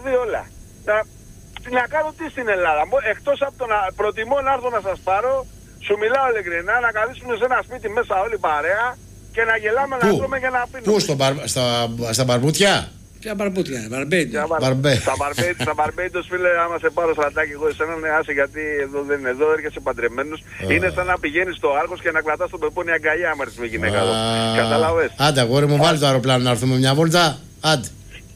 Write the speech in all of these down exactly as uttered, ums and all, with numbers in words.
δει όλα. Να, να κάνω τι στην Ελλάδα. Εκτός από το να προτιμώ να έρθω να σας πάρω, σου μιλάω ειλικρινά, να καθίσουμε σε ένα σπίτι μέσα όλοι παρέα και να γελάμε, Πού? να τρώμε και να πίνουμε. Πού, στο μπαρ, στα, στα μπαρμπουτιά? Ποια μπαρμπουτιά, μπαρμπέντο. Στα μπαρμπέντος, φίλε, άμα σε πάρω στρατάκι εγώ εσένα, ναι, άσε, γιατί εδώ δεν είναι, εδώ έρχεσαι παντρεμένος. Είναι σαν να πηγαίνεις στο Άργος και να κρατάς τον πεπόνι αγκαλιά άμα έρθεις με γυναίκα εδώ. Καταλαβες. Άντε αγόρι μου, βάλει το αεροπλάνο να έρθουμε μια βόλτα. Άντε.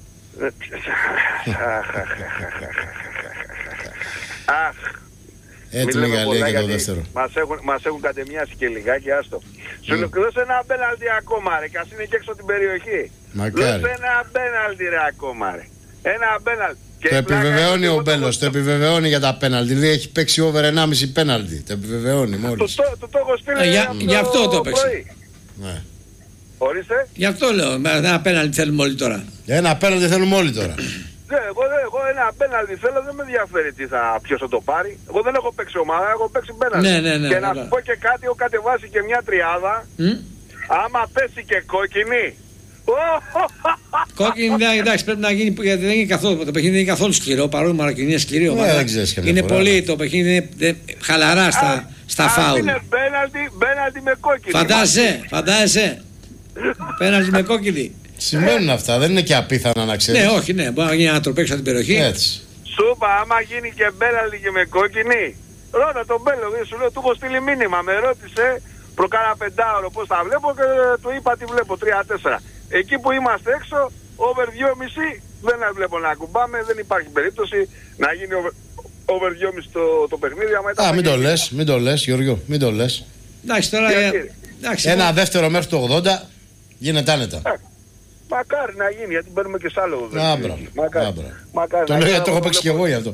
Αχ. Έτσι λίγα λέει και το δεύτερο. Μας έχουν, μας έχουν κατεμιάσει και λιγάκι, άστο. Σου λέω, δώσε ένα πέναλτι ακόμα ρε, κι ας είναι και έξω την περιοχή. Μακάρι. Δώσε ένα πέναλτι ρε ακόμα ρε. Ένα πέναλτι. Το επιβεβαιώνει ο Μπέλος, το επιβεβαιώνει για τα πέναλτι. Λέει έχει παίξει over ενάμιση πέναλτι. Το επιβεβαιώνει μόλις. Το το έχω στείλει. Γι' αυτό το έπαιξε. Ναι. Ορίστε. Γι' αυτό λέω, ένα πέναλτι θέλουμε όλοι τώρα. Ένα πέναλτι θέλουμε όλοι τώρα. Ναι, εγώ, εγώ ένα πέναλτι θέλω, δεν με ενδιαφέρει τι θα, ποιος θα το πάρει. Εγώ δεν έχω παίξει ομάδα, έχω παίξει πέναλτι. Ναι, ναι, ναι, και ναι, να ναι. σου πω και κάτι, έχω κατεβάσει και μια τριάδα. Mm? Άμα πέσει και κόκκινη. Κόκκινη, εντάξει, πρέπει να γίνει, γιατί δεν είναι καθόλου, το παιχνίδι δεν είναι καθόλου σκληρό, παρόλο που Μαροκινή είναι σκληρή ομάδα. Είναι πολύ, το παιχνίδι είναι χαλαρά στα, στα φάουλ. Είναι πέναλτι, πέναλτι με κόκκινη. Φαντάζεσαι, φαντάζεσαι. Πέναλτι με κόκκινη. Συμβαίνουν αυτά, δεν είναι και απίθανα να ξέρεις. Ναι, όχι, ναι, μπορεί να γίνει να τροπέξει από την περιοχή. Έτσι. Σούπα, άμα γίνει και πέναλτι και με κόκκινη, ρώτα τον Μπέλο, σου λέω, του έχω στείλει μήνυμα, με ρώτησε προκάνα πεντάωρο πώς τα βλέπω και του είπα τι βλέπω, τρία τέσσερα. Εκεί που είμαστε έξω, over δυόμισι, δεν βλέπω να κουμπάμε, δεν υπάρχει περίπτωση να γίνει over, over δυόμισι το, το παιχνίδι. Α, μην το λες, μην το λες Γιώργο, μην το λες. Εντάξει, τώρα, εντάξει, ένα δεύτερο μέχρι το ογδόντα γίνεται άνετα. Μακάρι να γίνει, γιατί μπαίνουμε και σ' άλλο. Μακάρι. Το λέω γιατί το έχω παίξει και εγώ γι' αυτό.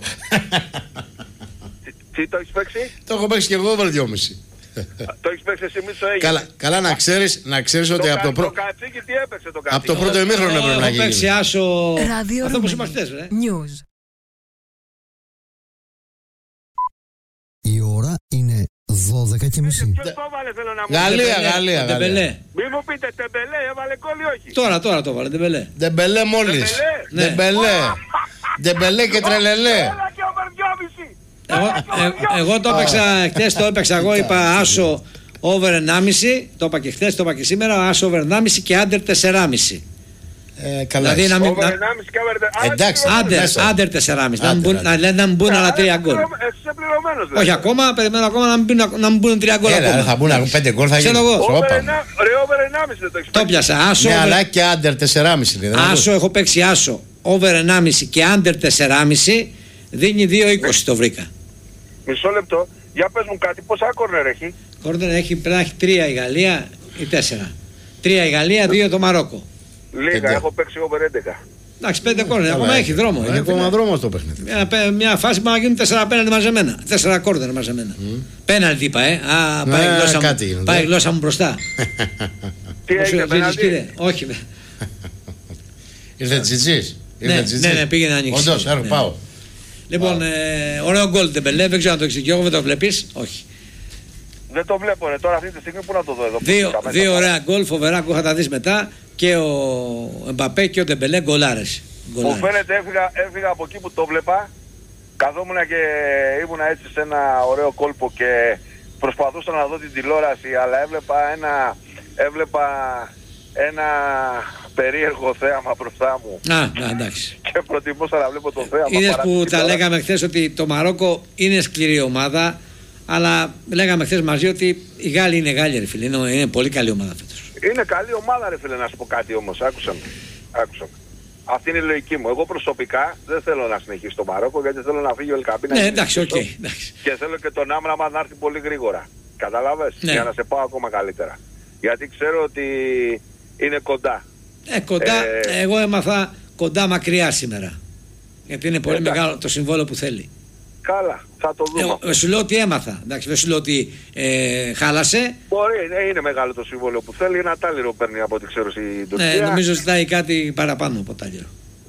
Τι το έχεις παίξει? Το έχω παίξει και εγώ over δυόμισι. Το έχεις παίξει εσύ, μη το έγινες. Καλά, καλά να ξέρεις, να ξέρεις ότι από το πρώτο... Το κατσίκι τι έπαιξε το κατσίκι? Από το πρώτο ημίχρονο πρέπει να γίνει. Έχω παίξει άσο... Ράδιο Αυτό που είμαστε χθες, ρε. News. Η ώρα είναι δώδεκα και μισή. Ποιος το έβαλε, θέλω να μου Γαλλία, Γαλλία, Ντεμπελέ. Μην μου πείτε Τεμπελέ, έβαλε κόλλη όχι? Τώρα, τώρα το έβαλε, Ντεμπελέ. Ντεμπελέ μόλις. Ντεμπελέ. Ντεμπελέ και τρελελέ. Έλα και over δυόμισι. Εγώ, ε, εγώ το έπαιξα χτες, το έπαιξα εγώ, είπα άσο over ενάμιση, το είπα και χτες, το είπα και σήμερα, άσο over ενάμιση και άντερ τεσσεράμισι. Ε, καλά. Δηλαδή να μην... Να... Εντάξει, άντερ τεσσεράμισι, να μην μπουν άλλα τρία γκολ. Όχι ακόμα, περιμένω ακόμα να μην μπουν τρία γκολ ακόμα. Έλα, θα μπουν πέντε γκολ, θα γίνει. Ξέρω εγώ. Το πιάσα, άσο. Ναι, αλλά και άντερ τεσσεράμισι. Άσο, έχω παίξει άσο over ενάμιση και άντερ τεσσεράμισι, δίνει δύο είκοσι το βρήκα. Μισό λεπτό, για πες μου κάτι, πόσα κόρνερ έχει? Κόρνερ έχει, πρέπει να έχει τρία η Γαλλία ή τέσσερα. Τρία η Γαλλία, δύο το Μαρόκο. Λίγα, έχω παίξει over έντεκα. Εντάξει, πέντε κόρνερ, ακόμα έχει δρόμο. Έχει ακόμα δρόμο το παιχνίδι. Μια, μια φάση που να γίνουν τέσσερα πέναλτι μαζεμένα. Τέσσερα κόρνερ μαζεμένα. Mm. Πέναλτι είπα, ε. Α, πάει, ναι, γλώσσα μου, πάει η γλώσσα μου μπροστά. Τι έγινε, πέναλτι? Όχι. Ήρθε Τζιτζής. Ναι, ναι, ναι, πήγαινε να ανοίξει. Όντως, έρχομαι, πάω. Λοιπόν, ωραίο γκολ Ντεμπελέ, δεν ξέρω αν το εξηγήσω, δεν το βλέπεις. Όχι. Δεν το βλέπω, ρε. Τώρα αυτή τη στιγμή πού να το δω εδώ. Δύο, δύο ωραία γκολ, φοβερά γκολ, θα τα δεις μετά. Και ο Εμπαπέ και ο Ντεμπελέ γκολάρες. Μου φαίνεται, έφυγα, έφυγα από εκεί που το βλέπα. Καθόμουν και ήμουν έτσι σε ένα ωραίο κόλπο και προσπαθούσα να δω την τηλεόραση, αλλά έβλεπα ένα, έβλεπα ένα περίεργο θέαμα μπροστά μου. Α, α, εντάξει. Και προτιμούσα να βλέπω το θέαμα. Είδες που τα λέγαμε χθες ότι το Μαρόκο είναι σκληρή ομάδα, αλλά λέγαμε χθες μαζί ότι οι Γάλλοι είναι Γάλλοι, ρε φίλε. Είναι, είναι πολύ καλή ομάδα φέτος. Είναι καλή ομάδα, ρε φίλε, να σου πω κάτι όμως. Άκουσα με. Άκουσα με. Αυτή είναι η λογική μου. Εγώ προσωπικά δεν θέλω να συνεχίσει το Μαρόκο, γιατί θέλω να φύγει ο Ελκαμπή. Ναι, εντάξει, οκ. Okay, και θέλω και τον Άμραμα να έρθει πολύ γρήγορα. Κατάλαβες? Ναι. Για να σε πάω ακόμα καλύτερα. Γιατί ξέρω ότι είναι κοντά. Ε, κοντά. Ε... Εγώ έμαθα κοντά μακριά σήμερα. Γιατί είναι πολύ εντάξει. Μεγάλο το συμβόλαιο που θέλει. Καλά, θα το δούμε. Εγώ σου λέω ότι έμαθα. Εντάξει, δεν σου λέω ότι ε, χάλασε. Μπορεί, ναι, είναι μεγάλο το συμβόλαιο που θέλει. Ένα τάλιρο παίρνει από ό,τι ξέρω στην Τουρκία. Ναι, νομίζω ζητάει κάτι παραπάνω από τάλιρο.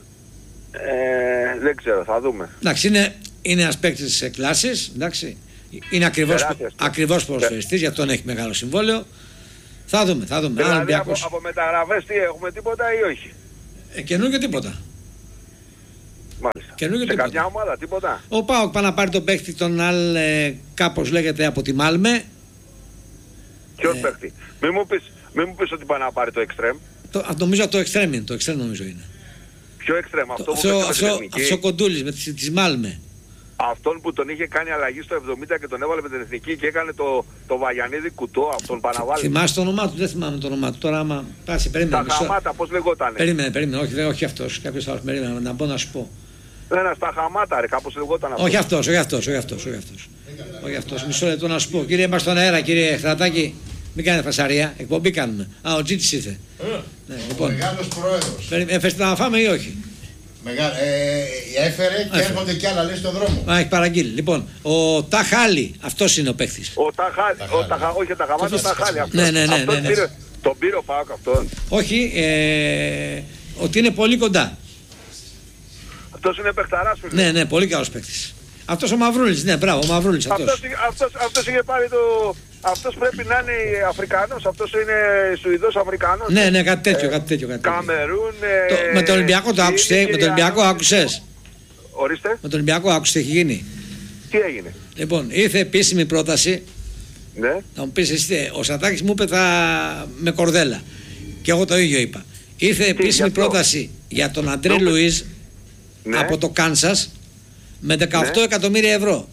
Ε, δεν ξέρω, θα δούμε. Εντάξει, είναι, είναι ένας παίκτης της κλάσης. Εντάξει. Είναι ακριβώς, ακριβώς ποδοσφαιριστής, γι' αυτόν έχει μεγάλο συμβόλαιο. Θα δούμε, θα δούμε. Δηλαδή από, από μεταγραφές τι έχουμε, τίποτα ή όχι? Ε, καινούργιο τίποτα. Μάλιστα. Καινούργιο σε τίποτα. καμιά ομάδα, τίποτα. Ο ΠΑΟΚ πάει να πάρει τον παίχτη τον Αλ, ε, κάπως λέγεται από τη Μάλμε. Ποιος Ε, παίχτη. Μην μου πεις, μην μου πεις ότι πάει να πάρει το εξτρέμ. Το, α, νομίζω το εξτρέμ είναι, το εξτρέμ νομίζω είναι. Ποιο εξτρέμ, αυτό Το, που αυτό, παίζει με αυτό, την εθνική. αυτό κοντούλης με τις, τις Μάλμε. Αυτόν που τον είχε κάνει αλλαγή στο εβδομήντα και τον έβαλε με την εθνική και έκανε το, το Βαγιανίδη κουτό, αυτόν Παναβάλη. Θυμάσαι το όνομά του, δεν θυμάμαι το όνομά του. Τώρα άμα πάσει, περίμενε. Τα μισό. χαμάτα, πώς λεγότανε. Περίμενε, περίμενε, όχι, δεν- όχι αυτός, κάποιος άλλος, περίμενε, να μπω να σου πω. Ένα στα χαμάτα, ρε, κάπως λεγόταν αυτό. Όχι αυτός, όχι αυτός, όχι αυτός, όχι αυτός. Όχι αυτός, μισό λεπτό να σου πω. Κύριε, είμαστε στον αέρα, κύριε Χρατάκη. Μην κάνετε φασαρία, εκπομπή κάνουμε. Α, ο Τζίτης ήρθε. Ναι, λοιπόν, Μεγάλος πρόεδρος. περί- έφερε να φάμε ή όχι. Μεγά... Ε, έφερε και Έφερε. έρχονται κι άλλα λέει στον δρόμο. Α, έχει παραγγείλει. Λοιπόν, ο Ταχάλι, αυτός είναι ο παίχτης. Ο Ταχάλη, ο Ταχα, όχι τα χαμάτα, ο Ταχάλη. αυτός. Ναι, ναι, ναι, Αυτός ναι, ναι. πήρε- Τον πήρε ο ΠΑΟΚ αυτόν. Όχι, ε, ότι είναι πολύ κοντά. Αυτός είναι παιχταράς, φίλε. Ναι, ναι, πολύ καλός παίχτης. Αυτός ο Μαυρούλης, ναι, μπράβο, ο Μαυρούλης αυτός. Αυτός, αυτός, αυτός είχε πάρει το... Αυτός πρέπει να είναι Αφρικανός, αυτός είναι Σουηδός Αφρικανός. Ναι, ναι, κάτι τέτοιο, κάτι τέτοιο. Κάτι τέτοιο. Καμερούν... Το, ε, με τον Ολυμπιακό το άκουσε, με τον Ολυμπιακό άκουσες. Ορίστε, Με τον Ολυμπιακό άκουσες τι έχει γίνει. τι έγινε. Λοιπόν, ήρθε επίσημη πρόταση. Ναι, Θα μου πεις εσύ, ο Σατάκης μου είπε θα με κορδέλα. Και εγώ το ίδιο είπα. Ήρθε επίσημη γι' αυτό? πρόταση για τον Αντρέ Νόμι- Λουίζ ναι. από το Κάνσας με δεκαοκτώ Ναι. εκατομμύρια ευρώ.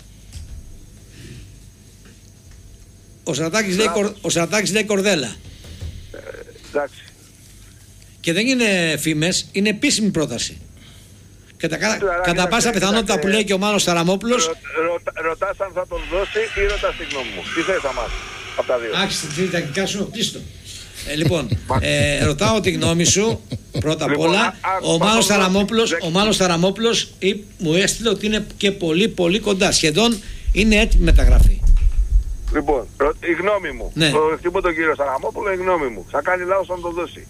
Ο Σατάκης, λέει, Μπράβο. κορ- ο Σατάκης λέει κορδέλα. Εντάξει. Και δεν είναι φήμες, είναι επίσημη πρόταση. Κατά, κατά, Τώρα, κατά κοίταξε, πάσα πιθανότητα κοίταξε. που λέει και ο Μάνος Ταραμόπουλος. Ρω, ρωτα- ρωτάς αν θα τον δώσει ή ρωτάς τη γνώμη μου. Τι θες να μάθεις από τα δύο. Άξισε τη διδακτικά σου, κλείστο. Ε, λοιπόν, ε, ρωτάω τη γνώμη σου πρώτα απ' Λοιπόν, όλα. α- α- Ο πάμε Μάνος να Ταραμόπουλος, δούμε. ο Μάνος Ταραμόπουλος ή- μου έστειλε ότι είναι και πολύ πολύ κοντά. Σχεδόν είναι έτοιμη μεταγραφή. Λοιπόν, ρω- η γνώμη μου. Ναι. Το εκτιμώ τον κύριο Σαραμόπουλο, η γνώμη μου. Θα κάνει λάθος αν το δώσει.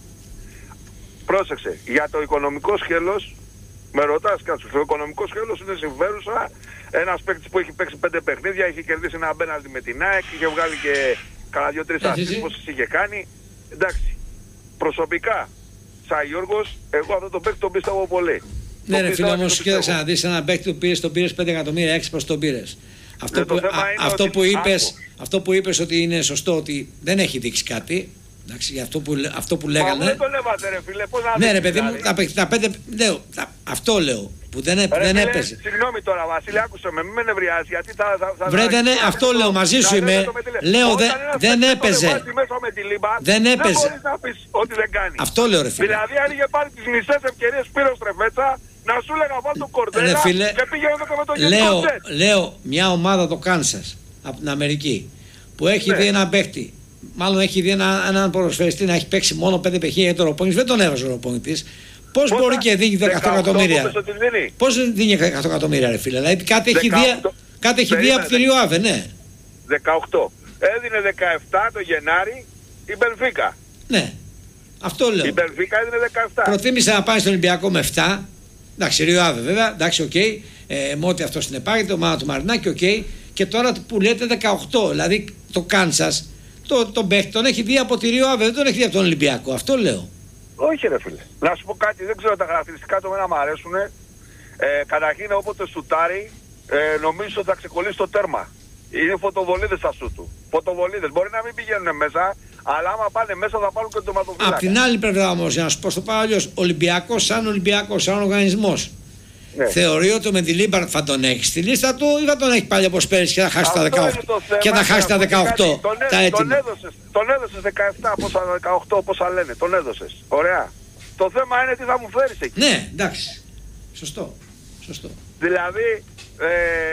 Πρόσεξε, για το οικονομικό σκέλος, με ρωτάς κάτι, το οικονομικό σκέλος είναι συμφέρουσα. Ένας παίκτης που έχει παίξει πέντε παιχνίδια, έχει κερδίσει ένα απέναντι με την ΑΕΚ, είχε βγάλει και κανένα δύο-τρεις Έτσι, ασίστ, έτσι. πόσες είχε κάνει. Εντάξει, προσωπικά, σαν Γιώργος, εγώ αυτό το παίκτη τον πίστευω πολύ. Ναι, Τον ρε φίλε, πίστευα και όμως τον κοίταξε πιστεύω. να δεις έναν παίκτη που πήρες, τον πήρες πέντε εκατομμύρια, έξι προς τον πήρες. Αυτό, Ναι, το που, θέμα α- είναι αυτό, ότι- που είπες, άκου. αυτό που είπες ότι είναι σωστό, ότι δεν έχει δείξει κάτι. Εντάξει, για αυτό που, λέ- αυτό που Μα λέγανε. δεν τον έβαζε ρε φίλε, πώς να Ναι, δείξει, ρε παιδί μου, δηλαδή. τα, παίχ- τα πέντε. Λέω, τα- αυτό λέω. Που δεν, έ- Ρε δεν φίλε, έπαιζε. Συγγνώμη τώρα, Βασίλη, άκουσε με, μην με νευριάζει γιατί θα. θα, θα Βρε, θα- δεν ε- θα- αυτό θα- λέω, μαζί θα- σου θα- είμαι. θα- θα- θα- Λέω, Όταν δεν- ένας δεν παίκτης έπαιζε. τον βάζει μέσα με τη λίμπα, Δεν έπαιζε. Δεν μπορείς να πεις ότι δεν κάνει. Αυτό λέω, ρε φίλε. Δηλαδή, αν είχε πάρει τις μισές ευκαιρίες Σπύρος Τρεφέτσα, να σου έλεγα βάλ τον Κορδέλα Ρε φίλε, και πήγαινε εδώ με τον λέω, Γιώργο. λέω μια ομάδα το Κάνσας από την Αμερική που έχει Ναι. δει ένα παίχτη. Μάλλον έχει δει ένα, έναν ποδοσφαιριστή να έχει παίξει μόνο πέντε παιχνίδια για το Ροπόνης. Δεν τον έβαζε ο Ροπόνης. Πώς μπορεί και δίνει δεκαοκτώ εκατομμύρια. Πώς δεν δίνει εκατό εκατομμύρια, ρε φίλε. Δηλαδή κάτι έχει δει, δεκαοκτώ. κάτι έχει δει Περίμενε, από τη Ριοάβε, ναι. δεκαοκτώ. Έδινε δεκαεπτά το Γενάρη η Μπενφίκα. Ναι. Αυτό λέω. Η Μπενφίκα έδινε δεκαεπτά. Προτίμησε να πάει στον Ολυμπιακό με επτά. Εντάξει, Ριοάβε βέβαια. Εντάξει, οκ. Okay. Ε, με ό,τι αυτό συνεπάγεται, ομάδα του Μαρινάκη, οκ. Okay. Και τώρα που λέτε δεκαοκτώ. Δηλαδή το Κάνσας, το, τον παίχτη τον έχει δει από τη Ριοάβε, δεν τον έχει δει από τον Ολυμπιακό. Αυτό λέω. Όχι ρε φίλε. Να σου πω κάτι, δεν ξέρω τα χαρακτηριστικά του εμένα μου αρέσουν. Ε, καταρχήν όποτε σουτάρει, ε, νομίζω ότι θα ξεκολλήσει το τέρμα. Είναι φωτοβολίδες στα σου του. Φωτοβολίδες. Μπορεί να μην πηγαίνουν μέσα, αλλά άμα πάνε μέσα θα πάρουν και το ματοφύλακα. Απ' την άλλη πλευρά όμως, για να σου πω στο πάω αλλιώς, Ολυμπιακός σαν Ολυμπιακός, σαν οργανισμός. Ναι. Θεωρεί ότι με τη Λίμπαρ θα τον έχει στη λίστα του ή θα τον έχει πάλι όπως πέρυσι και θα χάσει τα Αυτό δεκαοκτώ. είναι το θέμα, Και θα χάσει τα να πω κάτι. δεκαοκτώ. Τον, Τα έ- τον έτοιμα. έδωσες, τον έδωσες δεκαεπτά, πόσα, δεκαοκτώ, πόσα λένε. Τον έδωσες. Ωραία. Το θέμα είναι τι θα μου φέρεις εκεί. Ναι, εντάξει. Σωστό. Σωστό. Δηλαδή, ε,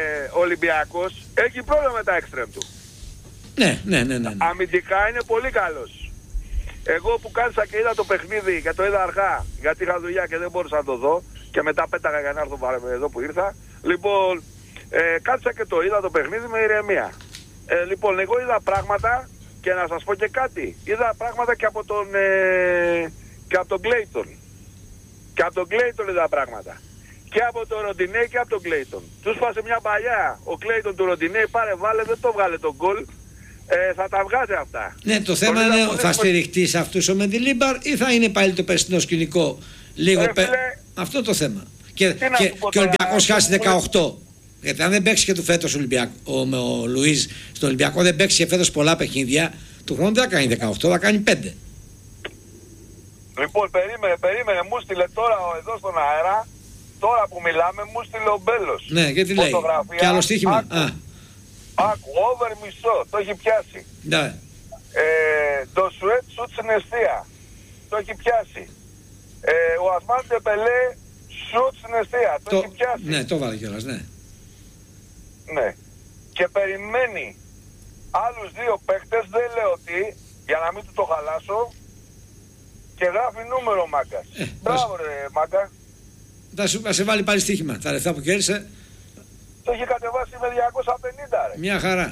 ο Ολυμπιακός έχει πρόβλημα με τα εξτρέμ του. Ναι, ναι, ναι, ναι. ναι. Αμυντικά είναι πολύ καλός. Εγώ που κάθισα και είδα το παιχνίδι και το είδα αργά, γιατί είχα δουλειά και δεν μπορούσα να το δω και μετά πέταγα για να έρθω εδώ που ήρθα. Λοιπόν, ε, κάθισα και το είδα το παιχνίδι με ηρεμία. Ε, λοιπόν, εγώ είδα πράγματα και να σας πω και κάτι. Είδα πράγματα και από τον, ε, και από τον Κλέιτον. Και από τον Κλέιτον είδα πράγματα. Και από τον Ροντινέ και από τον Κλέιτον. Τους πάσε μια παλιά. Ο Κλέιτον του Ροντινέ πάρε βάλε, δεν το βγάλε τον γκολ. Ε, θα τα βγάζει αυτά. Ναι, το θέμα Τον είδα είναι πολύ θα με- στηριχτεί σε αυτούς ο Μεντιλίμπαρ ή θα είναι πάλι το περσινό σκηνικό λίγο. Ρε πε- φίλε. Αυτό το θέμα. Και, Τι να και, σου πω και ο τώρα, Ολυμπιακός ε, χάσει μου- δεκαοκτώ. Γιατί αν δεν παίξει και του φέτος ο, ο, ο Λουίζ στον Ολυμπιακό, δεν παίξει και φέτος πολλά παιχνίδια, του χρόνου δεν θα κάνει δεκαοκτώ, θα κάνει πέντε. Λοιπόν, περίμενε, περίμενε, μου στείλε τώρα ο- εδώ στον αέρα, τώρα που μιλάμε, μου στείλε ο Μπέλος. Ναι, γιατί λέει. Φωτογραφία. Και άλλο στοίχημα. Άκου, Α, άκου, over μισό, το έχει πιάσει. ναι. Ε, το Σουέτ σουτ στην αιστεία, το έχει πιάσει. Ε, ο Ασμάν Ντεμπελέ σουτ στην αιστεία, το, Το, έχει πιάσει. ναι, το βάλε κιόλας, ναι. Ναι. Και περιμένει άλλους δύο παίχτες, δεν λέω τι, για να μην του το χαλάσω, και γράφει νούμερο Μάγκας. Ε, Μπράβο ρε Μάγκα. Θα, σου, θα σε βάλει πάλι στοίχημα. Τα λεφτά που κέρδισε, Το έχει κατεβάσει με διακόσια πενήντα ρε. μια χαρά.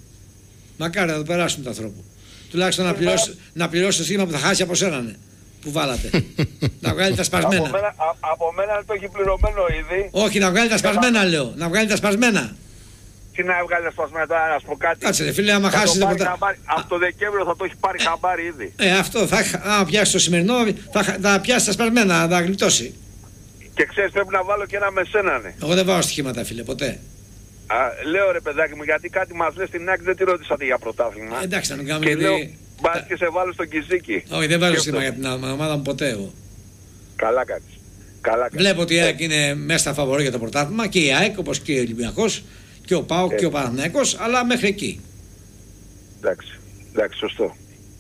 Μακάρι να το περάσουν του ανθρώπου. Τουλάχιστον να πληρώσει, να πληρώσει το στοίχημα που θα χάσει από σένα, ναι, που βάλατε. Να βγάλει τα Από σπασμένα. μένα, α, από μένα το έχει πληρωμένο ήδη. Όχι, να βγάλει τα σπασμένα, λέω. Να βγάλει τα σπασμένα. Τι να βγάλει σπασμένα τώρα, να σου πω κάτι. Κάτσε, ρε φίλε, άμα Θα το χάσει. πάρει Ποτέ... χαμπάρι. Από το Δεκέμβριο θα το έχει πάρει χαμπάρι ήδη. Ε, αυτό θα. Άμα πιάσει το σημερινό, θα, θα πιάσει τα σπασμένα, θα τα γλιτώσει. Και ξέρεις, πρέπει να βάλω και ένα με σένα, ναι. Εγώ δεν βάζω στοιχήματα, φίλε, ποτέ. Α, λέω ρε παιδάκι μου, γιατί κάτι μας λες στην άκρη, δεν τη ρώτησατε για πρωτάθλημα. Ε, εντάξει, να μην κάνουμε Και γιατί- λέω, μπας και σε βάλω στο Κιζίκι. Όχι, δεν βάζω Σκέφτομαι. στοιχήματα για την ομάδα μου ποτέ εγώ. Καλά κάνεις. Καλά κάνεις. Βλέπω ότι η ΑΕΚ είναι μέσα στα φαβορί για το πρωτάθλημα και η ΑΕΚ όπως και ο Ολυμπιακός και ο ΠΑΟΚ Ε. και ο Παναθηναϊκός, αλλά μέχρι εκεί. Εντάξει, εντάξει, σωστό.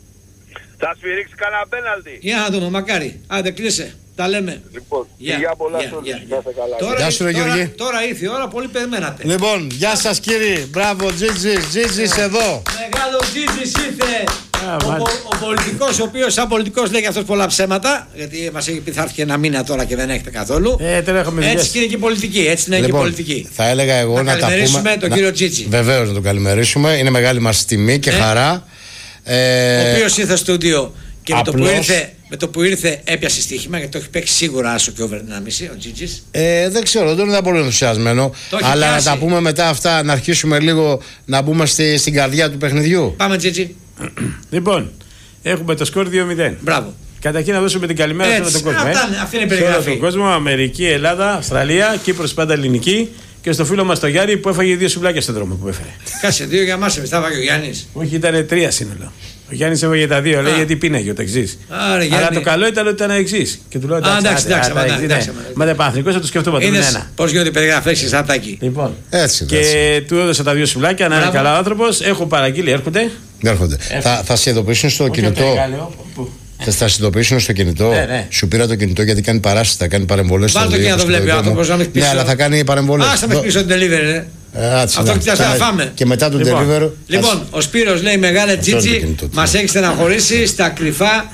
Θα σφυρίξει κανένα πέναλτι. Για να δούμε, μακάρι. Άντε, κλείσε. Τα λέμε. Λοιπόν, Γεια, για πολλά γεια, σου όλους. γεια, Να γεια. είστε καλά. Τώρα, Γεια σου, ρε, τώρα- Γιώργη. τώρα ήρθε η ώρα, πολύ περιμένατε. Λοιπόν, γεια σας κύριοι. Μπράβο, Τζίτζις, Τζίτζις εδώ. Μεγάλο Τζίτζης ήρθε. Α, ο, μάλιστα. ο, ο πολιτικός, ο οποίος σαν πολιτικός λέει και αυτός πολλά ψέματα, γιατί μας έχει πει θα έρθει και ένα μήνα τώρα και δεν έχετε καθόλου. Ε, τώρα έχουμε Έτσι δουλειές. και είναι και η πολιτική. Έτσι είναι και η πολιτική. θα έλεγα εγώ Να να, τα πούμε. καλημερίσουμε τον κύριο Τζίτζη. Βεβαίως να τον καλημερίσουμε. Είναι μεγάλη μας τιμή και Ε. χαρά. Ε, Ο οποίος ήρθε στο στούντιο και με το, που απλώς- ήρθε, με το που ήρθε έπιασε στοίχημα, γιατί το έχει παίξει σίγουρα άσο και over ενάμιση ο Τζίτζης. ε, δεν ξέρω, δεν ήταν πολύ ενθουσιασμένο. Το έχει Αλλά πιάσει. να τα πούμε μετά αυτά, να αρχίσουμε λίγο να μπούμε στη, στην καρδιά του παιχνιδιού. Πάμε Τζίτζη. Λοιπόν, έχουμε το σκορ δύο μηδέν. Μπράβο. Καταρχήν να δώσουμε την καλημέρα σε όλο Έτσι, τον κόσμο. αυτά είναι- αυτή είναι η Σε όλο περιγραφή. τον κόσμο, Αμερική, Ελλάδα, Αυστραλία, Κύπρος πάντα ελληνική και στο φίλο μας τον Γιάννη που έφαγε δύο σουβλάκια στον δρόμο που έφερε. Κάτσε δύο για μας, εμείς θα βάγει ο Γιάννης. Όχι, ήταν τρία σύνολο. Ο Γιάννης έβαγε τα δύο, λέει Α. γιατί πίναγε το εξή. Άρα, Αλλά Γιάννη. το καλό ήταν ότι ήταν εξή. Και του λέω εντάξει, εντάξει, άντε, εντάξει, άντε, άμα, εξής, εντάξει, ναι. άμα. Μα δεν Παναθηναϊκός θα το σκεφτούμε. Το είναι Είδες ένα. πώς γίνονται οι περιγραφές Σατάκη. Λοιπόν. Έτσι, Και έτσι. του έδωσα τα δύο σουβλάκια, να είναι Μπράβο. καλά άνθρωπο. Έχω παραγγείλει, έρχονται. Έρχονται. Θα, θα σε ειδοποιήσουν στο κινητό. Θα σε ειδοποιήσουν στο κινητό. Ναι, ναι. Σου πήρα το κινητό γιατί κάνει παράσταση, θα κάνει παρεμβολές. Βάλ' το και να το βλέπει ο άνθρωπος, να μην πεις. Ναι, αλλά θα κάνει παρεμβολές. Άστα με πίσω την delivery, ρε. Ε, άτσε, Αυτό ναι. κοιτάξτε να Θα- φάμε. Και μετά τον Λοιπόν. delivery. Λοιπόν, ο Σπύρος λέει μεγάλε Αυτό είναι το Τζίτζη, κινητό του. μας έχει στεναχωρήσει στα κρυφά.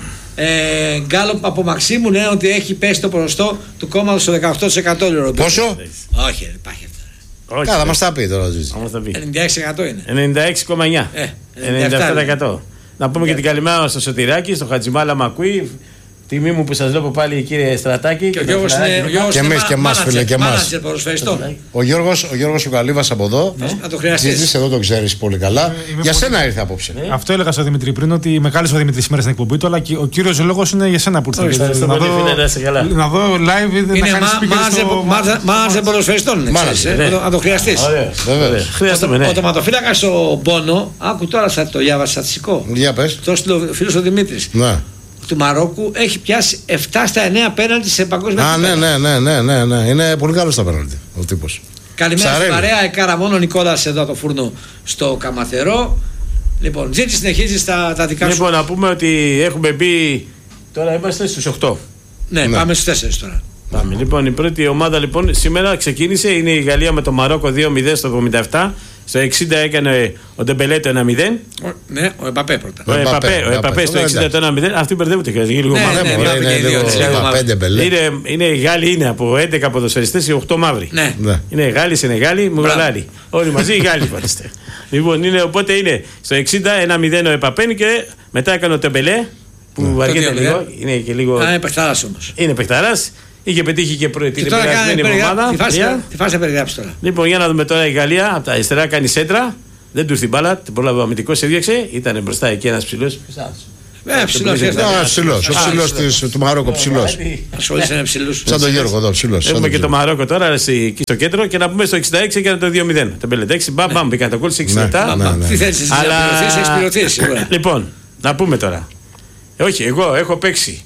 Ε, Γκάλοπ από Μαξίμου λένε ότι έχει πέσει το ποσοστό του κόμματος στο δεκαοκτώ τοις εκατό. Λέει ο Ρομπέρτο. Πόσο? Όχι, ρε, υπάρχει αυτό. Καλά, μας τα πει τώρα ο Τζίτζη. Θα μας τα πει. ενενήντα έξι τοις εκατό είναι. ενενήντα έξι κόμμα εννιά. Ε, ενενήντα επτά τοις εκατό. Να πούμε και την καλημέρα στο Σωτηράκη, στο Χατζημάλα Μακουή. Τιμή μου που σας βλέπω πάλι κύριε Στρατάκη. Και ο το Γιώργος φιλαράκι είναι, μου. ο Γιώργος Και είναι εμείς, και εμάς, manager, φίλε, και εμάς. manager ποδοσφαιριστών. Ο Γιώργος, ο Γιώργος ο Καλύβας από εδώ. Να το χρειαστείς. Τζίτζης, εδώ το ξέρεις πολύ καλά. είμαι Για πολύ- σένα ήρθε απόψε. Αυτό έλεγα στον Δημήτρη πριν, ότι με κάλεσε ο Δημήτρη σήμερα στην εκπομπή του, αλλά και ο κύριο λόγο είναι για σένα που ήρθε. Όχι, ευχαριστώ να, πολύ, δω, φίλε, να είσαι καλά. να δω live, δεν Είναι να κάνεις speaker στο- μάνατζερ ποδοσφαιριστών. είναι, Manager, ξέρεις, ε, ναι. να το- Να το χρειαστείς. Ωραία. Βεβαίως. Χρειάζομαι, ναι. Ο τοματοφύλακας ο Μπόνο, άκου τώρα θα το διάβασα στατιστικό. Για πες. Το έστειλε ο φίλος ο Δημήτρης. Ναι. Του Μαρόκου έχει πιάσει επτά στα εννέα πέναλτι σε παγκόσμια Α, ναι, κύπελλα. ναι, ναι, ναι, ναι, ναι. Είναι πολύ καλό στα πέναλτι ο τύπος. Καλημέρα στην Ψαρέλη. παρέα. Εκάρα μόνο ο Νικόλας εδώ το φούρνο στο Καμαθερό. Λοιπόν, Τζίτζη συνεχίζει τα, τα δικά σου. Λοιπόν, να πούμε ότι έχουμε μπει. Τώρα είμαστε στους οκτώ. Ναι, ναι. πάμε στους τέσσερις τώρα. Πάμε. Λοιπόν, η πρώτη ομάδα λοιπόν σήμερα ξεκίνησε. Είναι η Γαλλία με το Μαρόκο δύο μηδέν στο εβδομήντα επτά. Στο εξήντα έκανε ο Ντεμπελέ το ένα μηδέν. Ο- Ναι, ο Εμπαπέ πρώτα. Ο Ο Εμπαπέ, Επαπέ, ο Εμπαπέ. Επαπέ στο Ωραία, εξήντα το ένα μηδέν. Αυτή μπερδεύεται και λίγο Ναι, μαύρο. ναι, Ωραία, ναι, είναι και οι λίγο δύο, είπα, λίγο πέντε μπελέ. Είναι, είναι οι Γάλλοι είναι από έντεκα ποδοσφαιριστές, οι οκτώ μαύροι. Ναι. Ναι. Είναι Γάλλοι, Σενεγάλοι, Μογολάροι. Όλοι μαζί οι Γάλλοι είμαστε. Λοιπόν, είναι, οπότε είναι στο εξήντα ένα μηδέν ο Επαπέν και μετά έκανε ο Τεμπελέ που Το βαριέται δύο λίγο. μηδέν. Είναι και λίγο. Α, είναι παιχτάρας όμως. Είναι παιχταράς. Είχε πετύχει και προ... την Και τώρα κάνει περασμένη περιγράψη. εβδομάδα. Τι φάση- Τρία. Τι φάση να περιγράψει τώρα. Λοιπόν, για να δούμε τώρα η Γαλλία. Από τα αριστερά κάνει σέντρα. Δεν του ήρθε την μπάλα. Την πρόλαβε ο αμυντικός, έδιωξε. Ήταν μπροστά εκεί ένα ψηλό. Ε, ψηλός, ε, Α, ψηλός, ο ψηλός της- του Μαρόκο, ψηλός. Ασχολείσαι με ψηλούς. Σαν τον Γιώργο εδώ, ψηλός. σαν Έχουμε τον και το Γιώργο. Μαρόκο τώρα εκεί στο κέντρο και να πούμε στο εξήντα έξι και το δύο μηδέν. Το μπέλε εντάξει, μπαμ, μπαμ, μπήκα το κόλ σε εξήντα επτά. Ναι, ναι. Τι θέλεις εσύ να Αλλά- πληρωθείς, έχεις πληρωθεί σίγουρα. Λοιπόν, να πούμε τώρα. Ε, όχι, εγώ έχω παίξει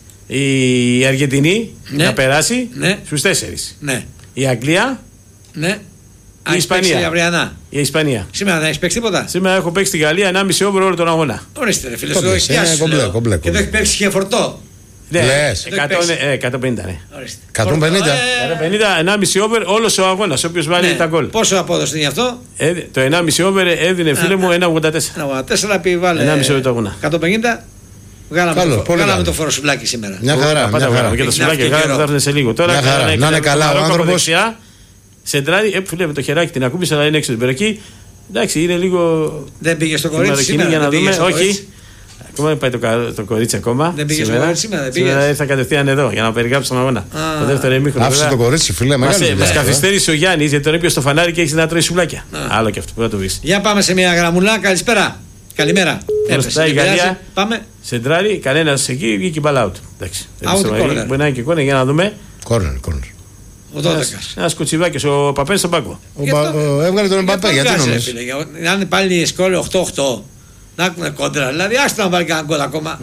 η Αργεντινή Ναι. να περάσει Ναι. στους τέσσερις. Ναι, Η Αγγλία, ναι. η Α, έχεις παίξει Ισπανία. αυριανά. Η Ισπανία. Σήμερα δεν έχεις παίξει τίποτα. Σήμερα έχω παίξει τη Γαλλία ενάμιση όβρο όλο τον αγώνα. Ορίστε ρε φίλε, Κόμπλε, το έχεις ε, πιάσει. κομπλέ, λέω. κομπλέ, Και το κομπλέ. έχει παίξει και φορτό. Ναι, Λες. εκατό, ε, εκατόν πενήντα, ναι. Ορίστε. εκατόν πενήντα. Φορτό, ε, εκατόν πενήντα, ενάμιση over όλος ο αγώνας, όποιος βάλει ναι. τα γκολ. Πόσο απόδοση είναι γι' αυτό? Ε, το ενάμιση over έδινε φίλε μου ένα ογδόντα τέσσερα. Ένα τέσσερα πει βάλε. ενάμιση ώρα το αγώνα. εκατόν πενήντα. Βγάλαμε, Καλό, το, πολύ βγάλαμε καλό. το φοροσουλάκι σήμερα. Μια χαρά, Πάντα μια χαρά. βγάλαμε και τα Έχει σουλάκια ναύτη βγάλαμε, καιρό. θα έρθουν σε λίγο. Τώρα Μια χαρά. καλά, Να είναι το καλά ο Μαρόκο από άνθρωπος. δεξιά, Σεντράρι, ε, φίλε με το χεράκι την ακούμπησε, αλλά είναι έξω την περιοχή. Εντάξει, είναι λίγο. Δεν πήγε στο η κορίτσι Μαροκινή σήμερα. για να δεν πήγε δούμε. στο Όχι. κορίτσι. Ακόμα δεν πάει το, κα- το κορίτσι ακόμα. Δεν πήγες σήμερα. στο κορίτσι σήμερα, δεν πήγες. Σήμερα ήρθα κατευθείαν εδώ για να περιγράψω τον αγώνα. Α. Το δεύτερο ημίχρονο. Άφησε βέβαια. το κορίτσι, φίλε, Μας, μεγάλη ε, δουλειά, μας ε. καθυστέρησε ο Γιάννη γιατί τον έπιασε στο φανάρι και έχει να τρώει σουβλάκια. Άλλο και αυτό που θα το βρει. Για πάμε σε μια γραμμουλά. Καλησπέρα. Καλημέρα. Έπεσε, η δεν πειράζει. Γαλλία. Πάμε. Σεντράρι, κανένα εκεί βγήκε μπαλά out. Εντάξει. Out Έπεσε ή το μαρί. corner? Μπορεί να είναι και κόρνερ για να δούμε. Κόρνερ, κόρνερ. Ο δώδεκα. Ένα κουτσιβάκι, ο Παπέν στον πάγκο. Ο Γιατί Μπα- το- ο- Έβγαλε τον Εμπαπέ, γιατί βγάζει, ρε νομίζεις. φίλε, για- Αν είναι πάλι σκόρ οκτώ οκτώ. Να έχουμε κόντρα. Δηλαδή, άστο να βάλει κανένα γκολ ακόμα.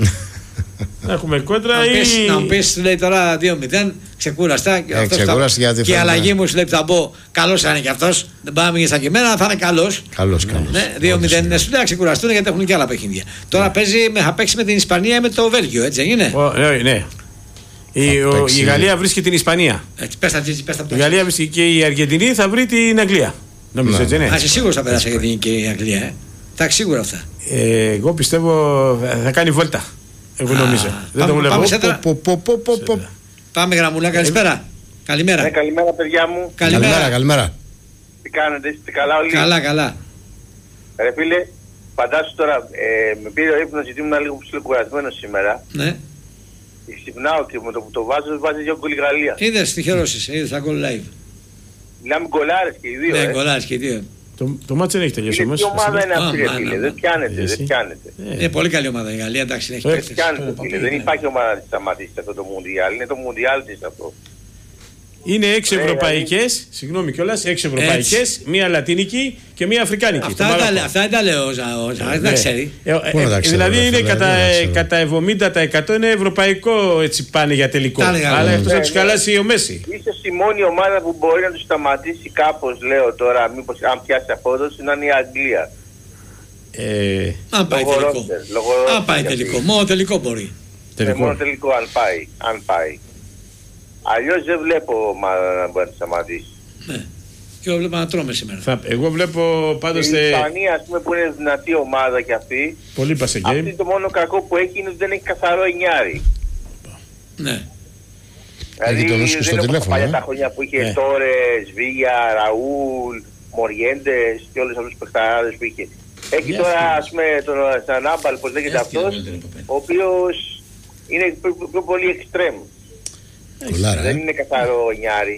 Να έχουμε κόντρα Να μου πεις- ή. Να μου πει, σου λέει τώρα δύο μηδέν, ξεκούραστα. Και Ε, αυτός θα- ξεκούραστη γιατί Και η θέλουμε- αλλαγή μου σου λέει που θα μπω. Καλό θα είναι κι αυτό. Δεν πάμε και στα κειμένα, θα είναι καλό. Καλός, καλός. Ναι, δύο μηδέν είναι, σου λέει να ξεκουραστούν γιατί έχουν και άλλα παιχνίδια. Τώρα παίζει, με- θα παίξει με την Ισπανία ή με το Βέλγιο, έτσι δεν είναι? Ο- ναι, ναι. Η, Θα ο- παίξει. η Γαλλία βρίσκει την Ισπανία. Έτσι, πες τα τσίτσι, πες τα Η πτώση. Γαλλία βρίσκει και η Αργεντινή θα βρει την Αγγλία. Νομίζω Ναι. έτσι, ναι. Α, είσαι σίγουρος θα περάσει για την και η Αγγλία, ε. Τα σίγουρα αυτά. Ε, εγώ πιστεύω ε, θα κάνει βόλτα. Εγώ Α, νομίζω. Δεν πάμε- το βλέπω. πάμε σε τρα- Πω, πω, πω, πω, πω. Πάμε γραμμούλα, καλησπέρα. Καλημέρα. Ναι, καλημέρα παιδιά μου. Καλημέρα, Καλημέρα. καλημέρα. Τι κάνετε, είστε καλά όλοι? Καλά, καλά. Ρε φίλε, φαντάσου τώρα, ε, με πήρε ο ύπνος γιατί ήμουν λίγο ψιλοκουρασμένος σήμερα. Ναι. Ξυπνάω και με το που το βάζω, βάζει δύο γκολ η Γαλλία. Είδες, τυχερός είσαι, είδες, θα γκολ live. Μιλάμε γκολάρες και οι δύο. Ναι, ε. γκολάρεις και οι δύο. Το, το μάτσο δεν έχει τελειώσει Είναι όμως. τι ομάδα είναι Α, αυτή, ρε μάνα, φίλε. μάνα. Δεν πιάνεται, Εσύ. δεν πιάνεται. Είναι πολύ καλή ομάδα η Γαλλία, εντάξει, έχει Ε, παίκτες. Δεν πιάνεται, Τώρα, φίλε. ναι. Δεν υπάρχει ομάδα να τη σταματήσει αυτό το Μουντιάλ. Είναι το Μουντιάλ της αυτό. Είναι έξι Ωραία, ευρωπαϊκές, συγγνώμη κιόλας, έξι ευρωπαϊκές, μία λατινική και μία αφρικάνικη. Αυτά το δεν τα Μαρόκο. λέει- αυτά δεν τα λέει ο Ζα- ο Ζαράς, δεν τα Ναι. ξέρει. Ε, ε, Πού να τα ε, ξέρω, δηλαδή ρε είναι φίλε, κατά, πού να τα ε, ξέρω. κατά εβδομήντα τοις εκατό είναι ευρωπαϊκό έτσι πάνε για τελικό. Τα έλεγα εγώ. Αλλά εκτός Ναι, να τους ναι. χαλάσει ο Μέση. Ίσως η μόνη ομάδα που μπορεί να του σταματήσει κάπως, λέω τώρα, μήπως αν πιάσει απόδοση, να είναι η Αγγλία. Ε, Αν πάει Λόγω τελικό. ρόστερ, λόγω ρόστερ, Αν πάει γιατί- τελικό. Μόνο τελικό μπορεί. Ε, τελικό. μόνο τελικό αν πάει. Αν πάει. Αλλιώς δεν βλέπω ομάδα να μπορεί να σταματήσει. Ναι. Και βλέπω να τρώμε σήμερα. Θα, εγώ βλέπω πάντως Η τε, Ισπανία, ας πούμε, που είναι δυνατή ομάδα κι αυτή, πολύ passe αυτή game. το μόνο κακό που έχει είναι ότι δεν έχει καθαρό εννιάρι. Ναι. Έχει τον Ούσκο στο δεν τηλέφωνο, όπως τα παλιά ε. τα χρόνια που είχε Ναι. Τόρες, Βίγια, Ραούλ, Μοριέντες και όλους αυτούς τους παιχταράδες που είχε. Έχει Γεια τώρα, σου. ας πούμε, τον Σανάμπαλ, πώς λέγεται αυτός, ο οποίος είναι πιο, πιο πολύ εξτρέμ. Κουλάρα, Δεν ε. είναι καθαρό νιάρι.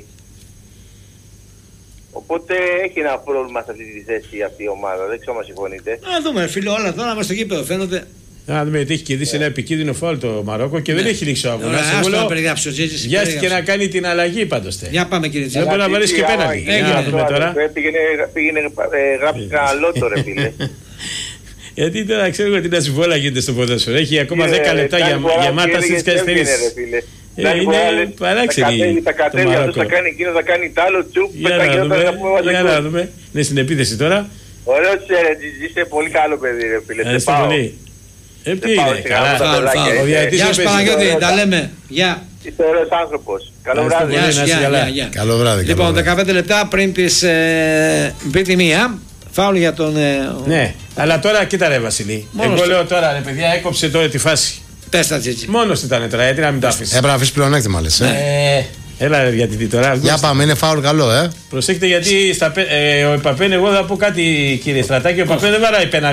Οπότε έχει ένα πρόβλημα σε αυτή τη θέση αυτή η ομάδα. Δεν ξέρω αν συμφωνείτε. Να δούμε, φίλε, όλα τώρα είμαστε στο γήπεδο φαίνονται. Να δούμε ότι έχει κερδίσει ένα επικίνδυνο φάουλ το Μαρόκο και δεν έχει λήξει ο αγώνας. Ωραία, Εγώ άστο να λέω, περιγράψει ο Τζίτζης. βιάστηκε περιγράψε. να κάνει την αλλαγή πάντως. τε. Για πάμε κύριε Δεν Τζίτζη. μπορεί να βάλεις και Άμα πέναλτι. έγινε Για να αυτό, δούμε τώρα. αδερφέ, Πήγαινε, πήγαινε ε, γράψει κανένα λότο, ρε φίλε. Γιατί τώρα ξέρω εγώ τι να συμβόλα γίνεται στο ποδόσφαιρο. Έχει ακόμα Είναι, δέκα λεπτά την για άλλη φορά γεμάτα που στις έλεγες, έβγαινε, καθυστερήσεις. ρε φίλε. Ε, Την άλλη είναι φορά λες, παράξενη Θα κατέβει, θα το κατέβει, αυτός Μαρόκο. θα κάνει εκείνο, θα κάνει τ' άλλο, τσουπ, Για να πεταγιόταν, δούμε, θα πούμε βάζα για γκολ. να δούμε. Είναι στην επίθεση τώρα. Ωραίος είσαι, είσαι πολύ καλό παιδί, ρε φίλε. Σε Ευχαριστώ πάω. πολύ. Ε, τι πάω είναι, σιγά, καλά. τα Φάουλ, παιδάκια, φάουλ. ε. Ο διαιτητής Γεια δεν σου παίζει. Παναγιώτη, Ωραία. τα λέμε. Γεια. Είσαι ωραίος άνθρωπος. Καλό Ευχαριστώ βράδυ. πολύ. Γεια σου, να είσαι γεια, καλά. γεια, γεια. Καλό βράδυ. καλό Λοιπόν, βράδυ. δεκαπέντε λεπτά πριν τις ε, πριν τη μία. Φάουλ για τον. ε, Ναι, αλλά τώρα κοίτα ρε Βασιλή. Μόνος Εγώ του. λέω τώρα ρε παιδιά, έκοψε τώρα τη φάση. Πες τα Τζίτζη. Μόνος ήταν τώρα, γιατί να μην το αφήσει. Έπρεπε να αφήσει πλεονέκτημα, λες, ε. Ε, έλα ρε γιατί τώρα. Για πάμε, είναι φάουλ καλό, ε. Προσέξτε γιατί στα, πε- ε, ο Επαπέν, εγώ θα πω κάτι κύριε Στρατάκη, ο Επαπέν δεν βαράει πέναλτι.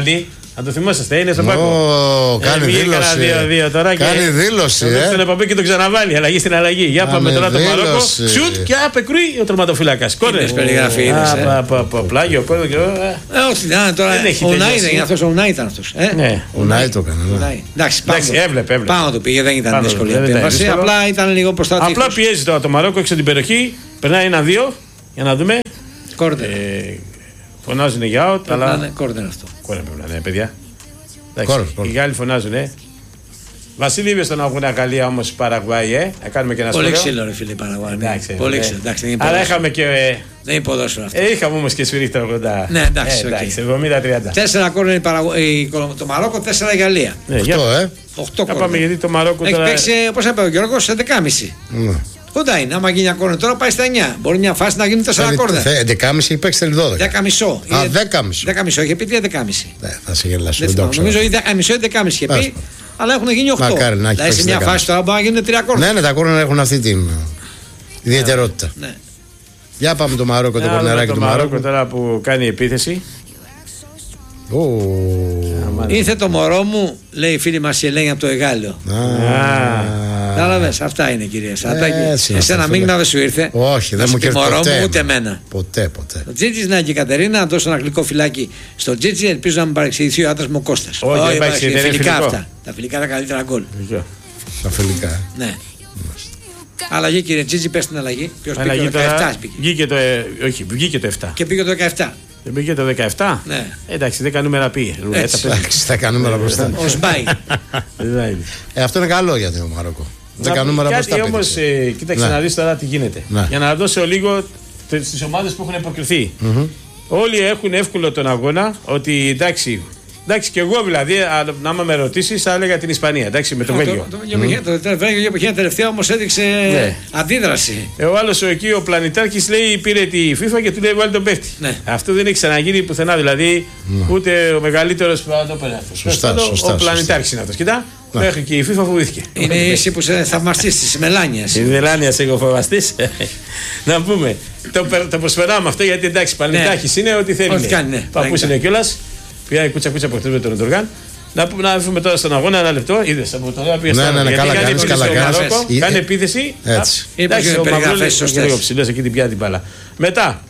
Αν το θυμόσαστε, είναι στον πάγκο. Ω, κάνει δήλωση. δύο-δύο τώρα Κάνει και δήλωση. το Ε. στον επαπέ και το ξαναβάλει. Αλλαγή στην αλλαγή. Για πάμε τώρα το Μαρόκο. Σουτ και απεκρούει ο τερματοφύλακα. Κόρνερ. Είδες περιγραφή, είδες, ε. Πλάγιο, κόρνερ. Ε, όχι, να, τώρα. Δεν έχει Ο Νάι τελειώσει. δεν είναι αυτό, ο Νάι ήταν αυτό. Ναι. Ο Νάι το έκανε. ναι. Εντάξει, Εντάξει, πάνω, έβλεπε, έβλεπε. πάνω του πήγε, δεν ήταν Πάνω του, δύσκολη δεν ήταν επέμβαση. δύσκολο. Απλά ήταν λίγο μπροστά του. Απλά πιέζει τώρα το Μαρόκο έξω την περιοχή. Περνάει ένα-δύο. Για να δούμε. Κόρνερ. Ε, Φωνάζουν για out, Αλλά αλλά. είναι κόρνερ αυτό. Κόρνερ πρέπει να είναι, παιδιά. Κόρνερ, Εντάξει, κόρνερ. οι Γάλλοι φωνάζουν, ε. Βασίλη, είπε στον αγώνα Γαλλία όμω Παραγουάη, ε. Να κάνουμε και ένα Πολύ σχόλιο. ξύλο, ρε φίλε, Παραγουάη. Εντάξει, Πολύ ε, ξύλο. Εντάξει, δεν είναι Αλλά ποδόσφαιρο. είχαμε και. ε, Δεν είναι ποδόσφαιρο αυτό. Ε, είχαμε όμω και σφυρίχτα ογδόντα. Ναι, εντάξει, Ε, οκ. εντάξει, εβδομήντα τριάντα. Τέσσερα κόρνερ η Παραγου- η Κολο- το Μαρόκο, τέσσερα η Γαλλία. Ναι, για- Αυτό, ε. Οκτώ να πάμε κόρνερ. γιατί το Μαρόκο Έχει τώρα. παίξει, όπω είπε ο Γιώργο, σε δεκάμιση. Ναι. Κοντά είναι. Άμα γίνει ένα κόρνερ τώρα πάει στα εννιά. Μπορεί μια φάση να γίνει τέσσερα κόρνερ. έντεκα και μισή έχει παίξει τελει δώδεκα. Δέκα μισό. Α, δέκα μισό. Δέκα μισό. Είχε πει τι δέκα μισή. Ναι, θα σε γελάσω. Δεν Δεν το θυμάμαι. ξέρω. Νομίζω ή δέκα μισό ή δέκα μισή είχε Πας, πει. Αλλά έχουν γίνει οκτώ. Μακάρι να έχει Δηλαδή σε παίξει μια δέκα φάση τώρα μπορεί να γίνουν τρία κόρνερ. Ναι, ναι, τα κόρνερ έχουν αυτή την ε, ιδιαιτερότητα. Ναι. Για πάμε το Μαρόκο, το Να δούμε κορνεράκι το του Μαρόκο Μαρόκου. τώρα που κάνει επίθεση. Ω. Ήρθε το μωρό μου, λέει η φίλη μα η Ελένη από το Εγάλεο. Κατάλαβε, αυτά είναι κυρία Σατάκη. Έτσι είναι Εσένα αυτά, μήνυμα φίλε. δεν σου ήρθε. Όχι, δεν Να μου σου πει κέρδισε μωρό ποτέ. μου, ούτε εμένα. Ποτέ, ποτέ. Ο Τζίτζι, να και η Κατερίνα, να δώσω ένα γλυκό φυλάκι στο Τζίτζι. Ελπίζω να μην παρεξηγηθεί ο άντρα μου ο Κώστας. Όχι, δεν παρεξηγείται, είναι φιλικά φιλικό. αυτά. Τα φιλικά τα καλύτερα γκολ. Τα φιλικά. Ναι. Αλλαγή κύριε Τζίτζι, πε την αλλαγή. Ποιο πήγε Αλλαγή το δεκαεπτά τώρα. πήγε. Βγήκε το, ε, όχι, βγήκε το επτά. Και πήγε το δεκαεπτά. Δεν πήγε το δεκαεπτά. Ναι. Εντάξει, δέκα νούμερα πήγε. Ρουλέτα Έτσι. παίζει. Εντάξει, τα κάνουμε μπροστά. Ο Σμπάι. Δεν θα είναι. Ε, αυτό είναι καλό για το Μαρόκο. Να Δέκα πω νούμερα κάτι μπροστά. όμως, πήγε. ε, κοίταξε Ναι. να δεις τώρα τι γίνεται. Ναι. Για να δώσω λίγο στις ομάδες που έχουν προκριθεί. Όλοι έχουν εύκολο τον αγώνα ότι εντάξει, εντάξει και εγώ δηλαδή, α, να άμα με ρωτήσει, θα έλεγα την Ισπανία. Εντάξει, με το Βέλγιο. Το Βέλγιο που είχε τελευταία όμω έδειξε Ναι. αντίδραση. Ε, ο άλλο εκεί, ο Πλανητάρχης, λέει πήρε τη FIFA και του λέει βάλει τον παίχτη. Ναι. Αυτό δεν έχει ξαναγίνει πουθενά. Δηλαδή, ούτε ο μεγαλύτερο που θα το παίρνει αυτό. Σωστά, Τέλος πάντων, σωστά, Ο Πλανητάρχης είναι αυτό. Κοιτά, μέχρι και η FIFA φοβήθηκε. Είναι εσύ που είσαι θαυμαστή τη Μελάνια. Η Δελάνια εγώ φοβαστή. Να πούμε. Το, πε- το προσφεράμε αυτό γιατί εντάξει, Πλανητάρχης είναι ό,τι θέλει. Ό,τι κάνει, ναι. Παππού είναι κιόλα. Πήγα κούτσα κούτσα από χτες με τον Εντοργάν. Να πούμε να έρθουμε τώρα στον αγώνα ένα λεπτό. Είδε από το λέω πήγε Ναι, στο ναι, ναι, γιατί καλά κάνει κάνεις, επίθεση καλά ο κάνεις. Μαρόκο, Ε, κάνει ε, επίθεση. έτσι. Α, εντάξει, Είπες ο περιγραφές Μαυρούλης σωστές. είναι λίγο ψηλός, εκεί την πιάνει την μπάλα. Μετά,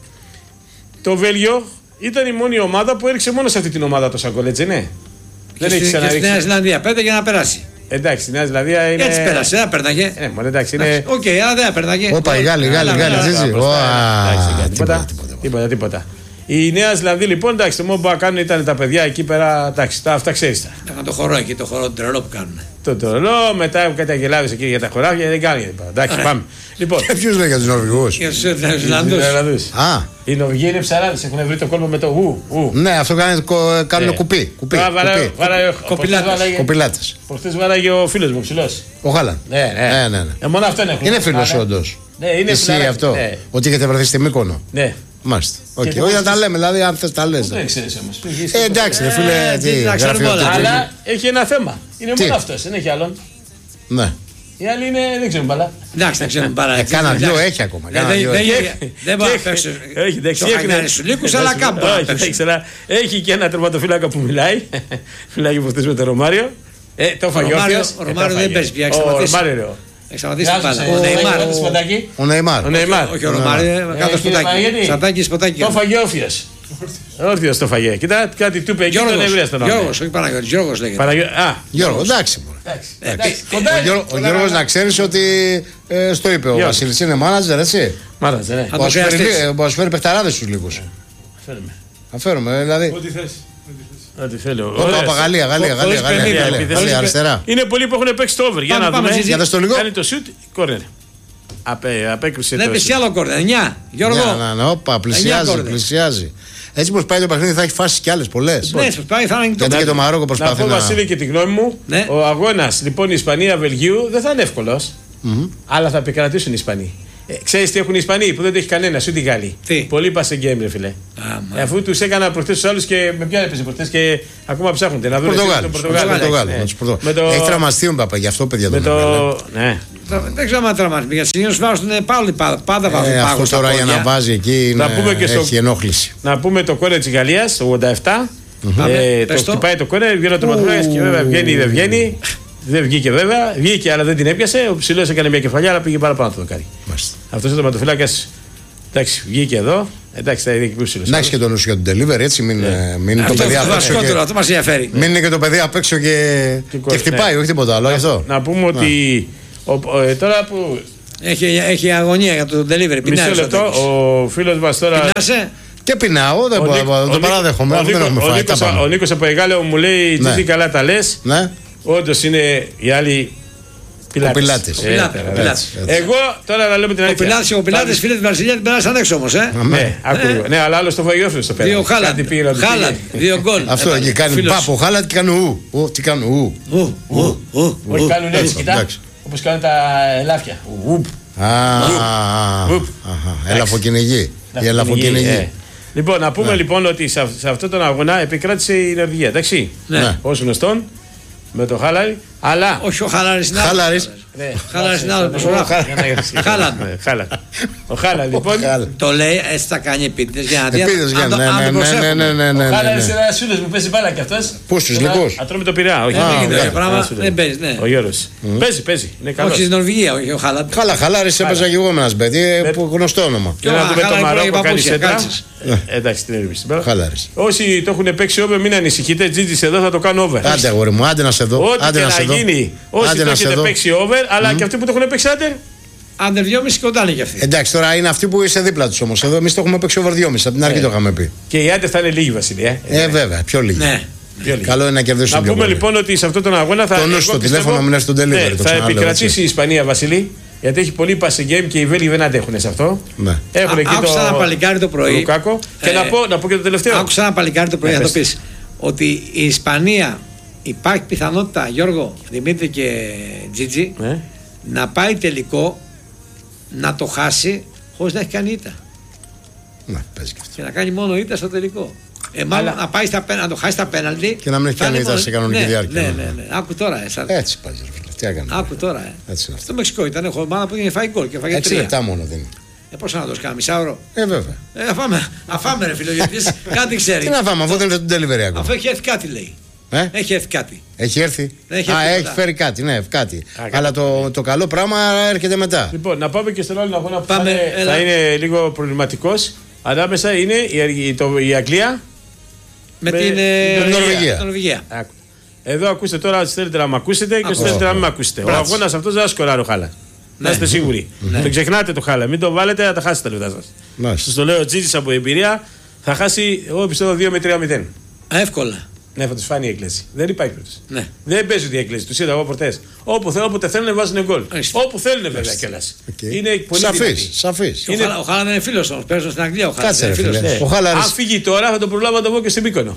το Βέλγιο ήταν η μόνη ομάδα που έριξε μόνο σε αυτή την ομάδα το γκολ, έτσι ναι. Δεν έχει Και στη Νέα ξαναρίξει. Ζηλανδία πέντε για να περάσει. Εντάξει, η Νέα Ζηλανδία είναι. Έτσι πέρασε, δεν πέρναγε. Ε, μόνο εντάξει, είναι. Οκ, αλλά δεν πέρναγε. Όπα, οι Γάλλοι, οι Γάλλοι, οι Καλά, Γάλλοι, καλά, Τζίτζι. μπροστά, Ουα, εντάξει, τίποτα, τίποτα, τίποτα. τίποτα, τίποτα. Η Νέα Ζηλανδία λοιπόν, εντάξει, το μόνο που κάνουν ήταν τα παιδιά εκεί πέρα. Εντάξει, τα, αυτά ξέρει τα. Έκανα το χορό εκεί, το χορό του τρελό που κάνουν. Το τρελό, μετά έχουν κάτι αγελάδε εκεί για τα χωράφια, δεν κάνει. Εντάξει, πάμε. Λοιπόν, Ποιο λέει για του Νορβηγού. Για του Νέου Ζηλανδούς. Α, Οι Νορβηγοί είναι ψαράδε, έχουν βρει το κόλπο με το ου. ου. ναι, αυτό κάνει- κο- κάνουν Ναι. κουπί. Κουπί. Τώρα βαράει- κουπί. βαράει ο- Κοπηλάτες. προχτές βάραγε- Κοπηλάτε. Προχτές βάραγε ο φίλο μου ψηλό. Ο Χάλαν. Ναι, ναι. Ναι, ναι, ναι. Ε, μόνο αυτόν έχουν. Είναι φίλο Ναι, όντω. Ναι, είναι Εσύ φιλαράκι, αυτό. ναι. Ότι έχετε βρεθεί στη Μύκονο. Ναι. Μάλιστα. Οκ. το Όχι να τα πώς- λέμε, δηλαδή αν θε τα λε. Δεν ξέρει όμω. Ε, εντάξει, ρε φίλε. τι, τι, να ξέρουμε γραφείο όλα. του Τζίτζι. Αλλά έχει ένα θέμα. Είναι Τι? μόνο αυτό, δεν έχει άλλον. Ναι. Οι άλλοι είναι, δεν ξέρουν μπαλά. Εντάξει, δεν ξέρουμε παρά. Ε, κάνα δυο έχει ακόμα, κάνα δυο έχει. Δεν μπορεί να παίξει. Έχει, εντάξει, Στο έχει, χαγιάρι σου λύκους, αλλά κάπου μπορεί να Όχι, παίξει. εντάξει, αλλά έχει και ένα τερματοφύλακα που μιλάει. Μιλάει και προχτές με τον Ρωμάριο. Ε, το φαγιό. Ρωμάριο- ο Ρωμάριο δεν παίζει πια, έχει Ο σταματήσει. Ρωμάριο, ρε. Έχει σταματήσει την μπάλα. Ο Ο Νεϊμάρ. Ο Νεϊμάρ. Ο Νεϊμάρ. Όχι ο Ρωμάριο, κάτω Ε, σποτάκι. Παγέτη. Σατάκι σποτάκι. Το φαγιό όφιος. Όρθιος το φαγέ. Κοιτά, κάτι του είπε εκεί, τον έβρια στον άλλο. Γιώργος, όχι Παναγιώτης, Γιώργος λέγεται. Παραγιώ- Α, Γιώργο, εντάξει. μωρέ. εντάξει. Ο Κοντά είναι. Γιώργο- Ο Γιώργο να ξέρει ότι ε, στο είπε ο Γιώργος. Βασίλη. Είναι μάνατζερ, έτσι. Μ' άρεσε, ναι. Αν το Μπορεί χρειαστείς. να σου φέρει παιχταράδε στου λίγου. Φέρουμε. Αφαίρουμε, δηλαδή. Ό,τι θες. Ό,τι θέλω. Όπα, Ωραίος. όπα, Γαλλία, Γαλλία, Χωρίς Γαλλία, Γαλλία, παιχνίδια, Γαλλία, επίθεση. Γαλλία, αριστερά. Είναι πολλοί που έχουν παίξει το over. Για Πάμε, να πάμε, δούμε. Τζιτζι. Για δες το λίγο. Κάνει το shoot, κόρνερ. Απέ, απέκρουσε Δεν το πέσει shoot. άλλο κόρνερ. εννιά. Γιώργο. Ναι, ναι, ναι, όπα, πλησιάζει, κόρνερ. πλησιάζει. Έτσι πως πάει το παιχνίδι θα έχει φάσει κι άλλε πολλέ. Ναι, σας πάει, θα είναι Γιατί και το Μαρόκο Να προσπαθεί πω, να. Βασίλη, και τη γνώμη μου. Ναι. Ο αγώνα λοιπόν Ισπανία-Βελγίου δεν θα είναι εύκολος, αλλά θα επικρατήσουν οι Ισπανοί. Ε, ξέρεις τι έχουν οι Ισπανοί που δεν το έχει κανένα, ούτε οι Γάλλοι. Τι? Πολύ pass and game, ρε φίλε. Άμα. Ε, αφού του έκανα προχτές του άλλου και με ποιον έπαιζε προχτές και ακόμα ψάχνονται να δουν Πορτογάλου. τον Πορτογάλου. Πορτογάλο. Ναι. με τους Πορτο- Με το- Έχει τραυματιστεί ο Μπαπά, γι' αυτό παιδιά Με τον έβγαλε. το. Ναι. Δεν ξέρω αν τραυματισμοί. Γιατί συνήθω βάζουν πάλι πάντα, πάντα βάζουν Ε, πάγο αυτό στα τώρα για πόδια. να βάζει εκεί είναι, Να πούμε και στο- έχει ενόχληση. Να πούμε το κόρε τη Γαλλία, το ογδόντα επτά. Ε, το χτυπάει το κόρνερ, βγαίνει ο τερματοφύλακας και βέβαια βγαίνει ή δεν βγαίνει. Δεν βγήκε βέβαια, βγήκε αλλά δεν την έπιασε. Ο ψηλός έκανε μια κεφαλιά, αλλά πήγε παραπάνω το δοκάρι. Αυτός ο τερματοφύλακας, εντάξει, βγήκε εδώ. Εντάξει, θα είδε και ψηλός. Να έχει και τον νου για τον delivery, έτσι. Μην είναι το παιδί απ' έξω. Αυτό μας ενδιαφέρει. Μην είναι και το παιδί απ' έξω και χτυπάει, όχι τίποτα άλλο. Να πούμε ότι τώρα που. Έχει αγωνία για το delivery. Μισό λεπτό, ο φίλος μας τώρα. Πεινάσαι. Και πεινάω, δεν το παράδεχομαι. Ο Νίκος από Εγάλεο μου λέει: Τζιτζί, καλά τα λες. Όντως είναι οι άλλοι πιλάτες. Εγώ τώρα να λέμε την αλήθεια. Ο Πιλάτες, φίλε του Βαρσιλιά, την περάσαν έξω όμως. Ναι, αλλά άλλο στο Βαγιόφιλο στο πέρα. Δύο Χάλαντ, δύο γκολ. Αυτό εκεί κάνει πάπο Χάλαντ και κάνει ου. Τι κάνουν ου. Όχι, κάνουν έτσι, κοιτά. Όπως κάνουν τα ελάφια. Ελαφοκυνηγή. Η ελαφοκυνηγή. Λοιπόν, να πούμε λοιπόν ότι σε αυτόν τον αγώνα επικράτησε η Νορβηγία, εντάξει. Ως γνωστόν. Με το Χάλαρη, αλλά. Όχι ο Χάλαρη είναι άλλο. Χάλαρη είναι άλλο. Χάλαρη. Ο Χάλαρη λοιπόν. Το λέει, έτσι θα κάνει επίτηδες για να δει. Επίτηδες για να δει. Ο Χάλαρη είναι ένας φίλος που παίζει μπάλα κι αυτός. Πού στους λυκούς. Ατρώμε το Πειραιά. Δεν παίζει, ναι. Ο Γιώργος. Παίζει, παίζει. Όχι στην Νορβηγία, όχι ο Χάλαρη. Χάλα, Χάλαρη έπαιζα και εγώ με ένα παιδί γνωστό όνομα. Και να δούμε το Μαρόκο κάνει σέντρα. Εντάξει, την έριβη στην πέρα. Όσοι το έχουν παίξει over, μην ανησυχείτε. Τζίτζι εδώ θα το κάνω over. Άντε, αγόρι μου, άντε να σε δω. Ό,τι και να γίνει. Όσοι το έχετε παίξει over, αλλά και αυτοί που το έχουν παίξει άντερ. Άντερ δυόμισι κοντά είναι και αυτοί. Εντάξει, τώρα είναι αυτοί που είσαι δίπλα του όμως. Εδώ εμείς το έχουμε παίξει over δυόμισι. Από την αρχή το είχαμε πει. Και οι άντερ θα είναι λίγοι, Βασίλη. Ε, βέβαια, πιο λίγοι. Καλό είναι να κερδίσουν. Να πούμε λοιπόν ότι σε αυτόν τον αγώνα θα. Το στο τηλέφωνο μην έρθει τον delivery. Θα επικρατήσει η Ισπανία, Βασίλη. Γιατί έχει πολύ pass game και οι Βέλγοι δεν αντέχουν σε αυτό. Ναι. Έχουν εκεί άκουσα το ένα παλικάρι το πρωί. Λουκάκο. Και ε, να, πω, να πω και το τελευταίο. Άκουσα ένα παλικάρι το πρωί να το πει. Ότι η Ισπανία υπάρχει πιθανότητα, Γιώργο, Δημήτρη και Τζίτζι, ναι, να πάει τελικό να το χάσει χωρίς να έχει κάνει ήττα. Να, παίζει και αυτό. Και να κάνει μόνο ήττα στο τελικό. Ε, μάλλον Αλλά... να, πάει στα, να το χάσει τα πέναλτι. Και να μην έχει κάνει ήττα σε κανονική ναι, διάρκεια. Ναι, ναι, ναι. Άκου τώρα. Ε, σαν... Έτσι πάει. Τι έκανε. Άκου τώρα. Ε. Έτσι είναι αυτό. Στο Μεξικό ήταν έχω ομάδα που είχε φάει γκολ και φάγε έξι λεπτά μόνο δίνει. Ε, πώς να δώσει, κάνα μισάωρο. Ε, βέβαια. Ε, αφάμε, αφάμε ρε φίλο, γιατί κάτι ξέρει. Τι να φάμε, αφού δεν είναι το delivery ακόμα. Αφού έχει έρθει κάτι λέει. Ε? Έχει έρθει κάτι. Έχει έρθει. Έχει Α, έρθει έχει φέρει κάτι, ναι, κάτι. Α, αλλά το, το καλό πράγμα έρχεται μετά. Λοιπόν, να πάμε και στον άλλο αγώνα που πάμε, θα, είναι, θα είναι λίγο προβληματικός. Ανάμεσα είναι η, το, η Αγγλία με, με την, ε, την Νορβηγία. Νορβηγία. Εδώ ακούστε τώρα, θέλετε να με ακούσετε και όσοι θέλετε να μην με ακούσετε. Ο αγώνας αυτός δεν θα σκοράρει ο Χάλα. Να είστε σίγουροι. Το ξεχνάτε το Χάλα. Μην το βάλετε, θα τα χάσετε τα λεφτά σας. Σας το λέω, ο Τζίτζης από εμπειρία θα χάσει, εγώ πιστεύω, δύο με τρία μηδέν. Εύκολα. Ναι, θα του φάνει η έκκληση. Δεν υπάρχει περίπτωση. Ναι. Δεν παίζουν οι έκκληση. Του είδα εγώ προτές. Όπου θέλουν, όποτε θέλουν, βάζουν γκολ. Όπου θέλουν, βέβαια κιόλας. Okay. Είναι πολύ σαφής. Σαφής. Είναι... Ο Χάλα δεν είναι φίλος όμως. Παίζουν στην Αγγλία ο Χάλα. Κάτσε, ρε φίλε. Ναι. Ο Χάλαρης... Αν φύγει τώρα, θα το προλάβω να το πω και στην Μύκονο.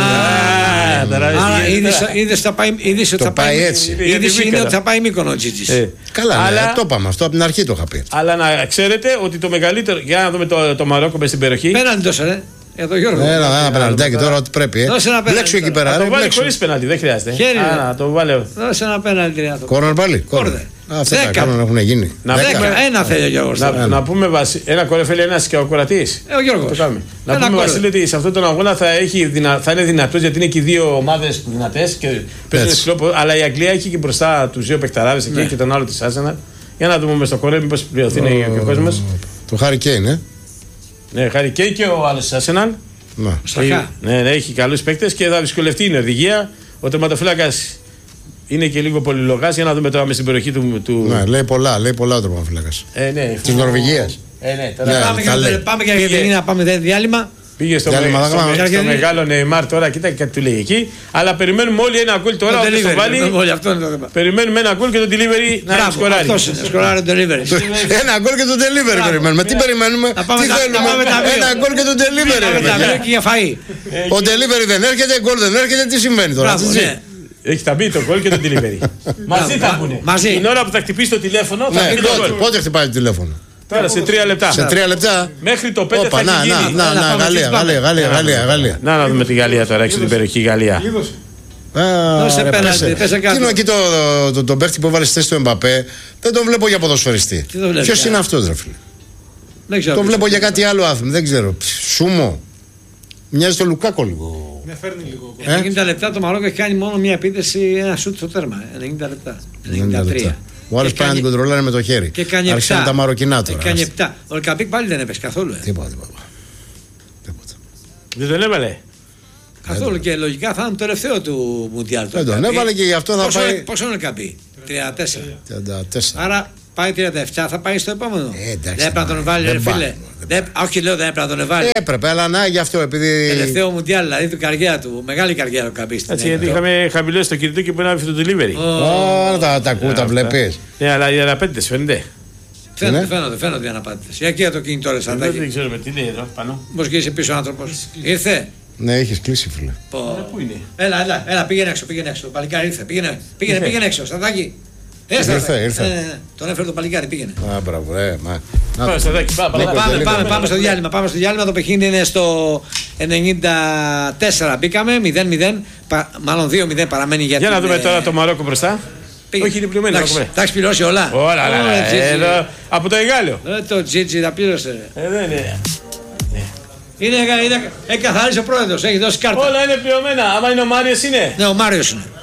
Άρα είδες θα πάει. Το πάει έτσι. Είδες είναι ότι θα πάει Μύκονο ο Τζίτζης. Καλά, το είπαμε αυτό από την αρχή το είχα πει. Αλλά να ξέρετε ότι το μεγαλύτερο. Για να δούμε το Μαρόκο με στην περιοχή. Πέναντι τόσο, ρε. Εδώ Γιώργο. Ένα, ένα πεναλτάκι τώρα ό,τι πρέπει. Μπλέξου εκεί πέρα. Να το βάλει χωρίς πεναλτί, δεν χρειάζεται. Χέρι, Α, να το βάλε. Δώσε ένα πέναλτι. Κόρνερ πάλι. Κόρνερ. Αυτά τα κάνουν έχουν γίνει. Ένα θέλει ο Γιώργος. Να πούμε ένα κόρνερ θέλει ένας και ο κορατής. Ε, ο Γιώργος. Να πούμε Βασίλη ότι σε αυτόν τον αγώνα θα είναι δυνατός γιατί είναι και οι δύο ομάδες δυνατές και παίζουν σκλόπο. Αλλά η Αγγλία έχει και μπροστά τους δύο παιχταράδες εκεί και τον άλλο της Arsenal. Για να δούμε στο κόρνερ μήπως πληρωθεί ο κόσμος. Το Harry Kane, ε. Ναι, Harry Kane και ο άλλος της Arsenal. Ναι. Ναι, ναι, έχει καλούς παίκτες και θα δυσκολευτεί η Νορβηγία. Ο τερματοφύλακας είναι και λίγο πολυλογάς. Για να δούμε τώρα με στην περιοχή του. του... Ναι, λέει πολλά, λέει πολλά ο τερματοφύλακας. Ε, ναι, της Νορβηγίας. Ε, ναι, τώρα... ναι, πάμε, για, πάμε για Αργεντινή να πάμε διάλειμμα. Πήγε στο, διάλειμμα, με, στο, στο, στο, στο μεγάλο Νεϊμάρ τώρα, κοίτα και κάτι του λέει εκεί. Αλλά περιμένουμε όλοι ένα γκολ τώρα. Το delivery, βάλει, όλοι, αυτό είναι το θέμα. Περιμένουμε ένα γκολ και το delivery να σκοράρει. Αυτό είναι, σκοράρει το delivery. Ένα γκολ και το delivery περιμένουμε. Τι περιμένουμε, τι θέλουμε. Ένα γκολ και το delivery. Ο delivery δεν έρχεται, γκολ δεν έρχεται, τι συμβαίνει τώρα. Έχει τα μπει το γκολ και το delivery. Μαζί θα πούνε. Την ώρα που θα χτυπήσει το τηλέφωνο θα πει το γκολ. Πότε χτυπάει το τηλέφωνο? Τώρα σε τρία λεπτά. Σε τρία λεπτά. Μέχρι το πέντε Όπα, θα να, έχει γίνει. Να, να, να, Γαλλία, Γαλλία, Γαλλία, Γαλλία, Γαλλία. Να, να δούμε τη Γαλλία τώρα, έξω την περιοχή Γαλλία. Δώσε πέναλτι, πέσε κάτω. Κοινό εκεί τον παίχτη που έβαλε στη θέση του Εμπαπέ, δεν τον βλέπω για ποδοσφαιριστή. Ποιος είναι αυτός, ρε φίλε? Τον βλέπω για κάτι άλλο άθλημα, δεν ξέρω. Σούμο. Μοιάζει το Λουκάκο λίγο. Με φέρνει λίγο. Ε? ενενήντα λεπτά το Μαρόκο έχει κάνει μόνο μια επίθεση, ένα σουτ στο τέρμα. ενενήντα λεπτά. ενενήντα τρία. Ο άλλος πάει να την κοντρολάρει με το χέρι. Και κάνει επτά. Άρχισαν τα μαροκινά τώρα. Και κάνει επτά. Ο Ελκαμπίκ πάλι δεν έπαιξε καθόλου. Ε. Τίποτα, τίποτα. Δεν τον έβαλε. Καθόλου και λογικά θα είναι το τελευταίο του Μουντιάλ. Δεν τον έβαλε και γι' αυτό θα πόσο, πάει. Πόσο είναι ο Ελκαμπίκ? τριάντα τέσσερα. τριάντα τέσσερα. Άρα πάει τριάντα επτά, θα πάει στο επόμενο. Ε, εντάξει, δεν έπρεπε να τον βάλει, ρε φίλε. Δεν, όχι, λέω δεν έπρεπε να τον βάλει. Έπρεπε, αλλά να γι' αυτό επειδή. Τελευταίο Μουντιάλ, δηλαδή του καριέρα του. Μεγάλη καριέρα ο Καμπή. Έτσι, γιατί είχαμε χαμηλώσει το κινητό και πήραμε αυτό το delivery. Ω, τα ακούω, τα βλέπει. Ναι, αλλά οι αναπέτειτε φαίνονται. Φαίνονται, φαίνονται, φαίνονται οι αναπάτητε. Για εκεί το κινητό, ρε Σαντάκη. Δεν ξέρουμε τι είναι εδώ πάνω. Πώ και είσαι πίσω άνθρωπο. Ήρθε. Ναι, έχει κλείσει, φίλε. Πού είναι. Έλα, έλα, έλα, πήγαινε έξω, πήγαινε έξω. Το παλικάρι ήρθε. Πήγαινε, πήγαινε, πήγαινε έξω. Σαντάκη. Ήρθε, ήρθε. ήρθε. Ναι, ναι, ναι. Τον έφερε το παλικάρι, πήγαινε. Α, μπράβο, ε, μα. Πάμε, Σαντάκη, πάμε, πάμε, πάμε, πάμε, πάμε στο διάλειμμα. Πάμε στο διάλειμμα. Το παιχνίδι είναι στο ενενήντα τέσσερα. Μπήκαμε, μηδέν μηδέν. Μάλλον δύο μηδέν παραμένει για Για να δούμε τώρα το Μαρόκο μπροστά. Όχι, είναι πληρωμένο. Τα έχει πληρώσει όλα. Όλα, όλα. Από το Εγάλιο. Το Τζίτζι τα πλήρωσε. Ε, δεν είναι. Είναι, είναι, έχει καθαρίσει ο πρόεδρος, έχει δώσει κάρτα. Όλα είναι πληρωμένα. Άμα είναι ο Μάριος είναι. Ναι, ο Μάριος είναι.